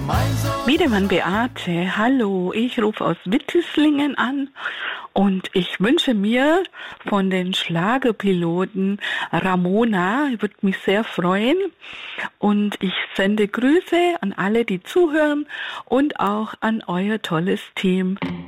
Wiedemann Beate, hallo, ich rufe aus Wittislingen an und ich wünsche mir von den Schlagerpiloten Ramona, ich würde mich sehr freuen, und ich sende Grüße an alle, die zuhören und auch an euer tolles Team.